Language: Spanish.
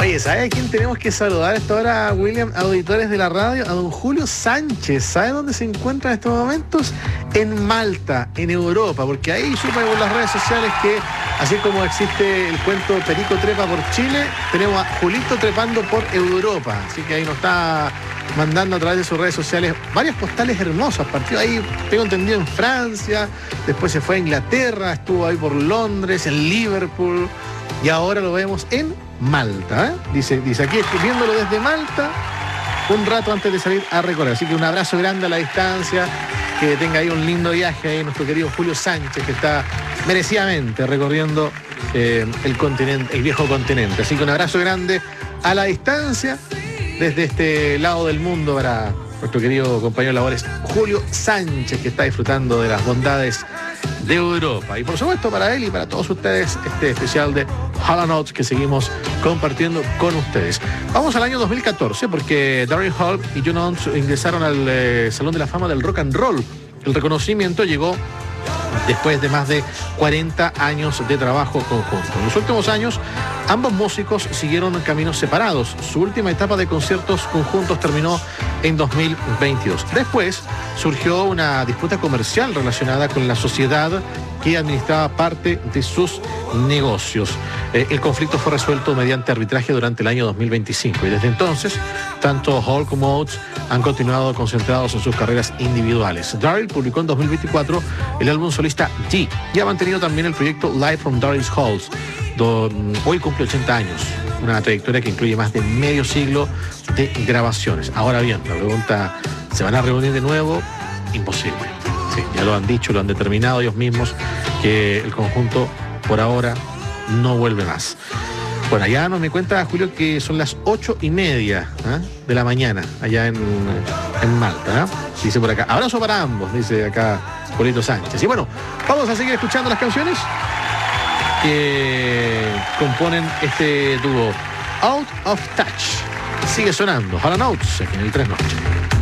Oye, ¿sabe a quién tenemos que saludar a esta hora, William? Auditores de la radio, a don Julio Sánchez. ¿Sabe dónde se encuentra en estos momentos? En Malta, en Europa, porque ahí supe por las redes sociales que, así como existe el cuento Perico trepa por Chile, tenemos a Julito trepando por Europa. Así que ahí nos está mandando a través de sus redes sociales varias postales hermosas. Partió ahí, tengo entendido, en Francia, después se fue a Inglaterra, estuvo ahí por Londres, en Liverpool, y ahora lo vemos en Malta, ¿eh? Dice aquí, viéndolo desde Malta, un rato antes de salir a recorrer. Así que un abrazo grande a la distancia, que tenga ahí un lindo viaje ahí nuestro querido Julio Sánchez, que está merecidamente recorriendo el continente, el viejo continente. Así que un abrazo grande a la distancia desde este lado del mundo para nuestro querido compañero de labores Julio Sánchez, que está disfrutando de las bondades de Europa. Y por supuesto para él y para todos ustedes, este especial de Hall & Oates que seguimos compartiendo con ustedes. Vamos al año 2014 porque Daryl Hall y John Oates ingresaron al Salón de la Fama del Rock and Roll. El reconocimiento llegó después de más de 40 años de trabajo conjunto. En los últimos años, ambos músicos siguieron caminos separados. Su última etapa de conciertos conjuntos terminó en 2022. Después surgió una disputa comercial relacionada con la sociedad que administraba parte de sus negocios. El conflicto fue resuelto mediante arbitraje durante el año 2025 y desde entonces, tanto Hall como Oates han continuado concentrados en sus carreras individuales. Daryl publicó en 2024 el álbum solista G y ha mantenido también el proyecto Live from Daryl's Halls. Hoy cumple 80 años, una trayectoria que incluye más de medio siglo de grabaciones. Ahora bien, la pregunta, ¿se van a reunir de nuevo? Imposible. Sí, ya lo han dicho, lo han determinado ellos mismos, que el conjunto por ahora no vuelve más. Bueno, allá nos me cuenta Julio que son las 8:30 de la mañana, allá en Malta. Dice por acá, abrazo para ambos, dice acá Julito Sánchez. Y bueno, vamos a seguir escuchando las canciones que componen este dúo. Out of Touch. Sigue sonando Hall & Oates en el 3 Noche.